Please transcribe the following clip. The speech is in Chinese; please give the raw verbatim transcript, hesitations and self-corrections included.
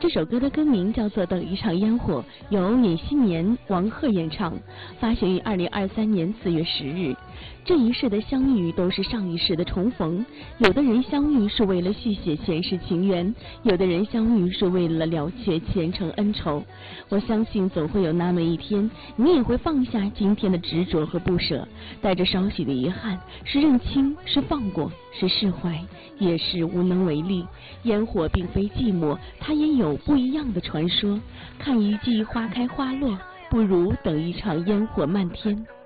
这首歌的歌名叫做《等一场烟火》，由尹锡年、王鹤演唱，发行于二零二三年四月十日。这一世的相遇都是上一世的重逢，有的人相遇是为了续写前世情缘，有的人相遇是为了了却前程恩仇。我相信总会有那么一天，你也会放下今天的执着和不舍，带着稍许的遗憾，是认清，是放过，是释怀，也是无能为力。烟火并非寂寞，它也有不一样的传说。看一季花开花落，不如等一场烟火漫天。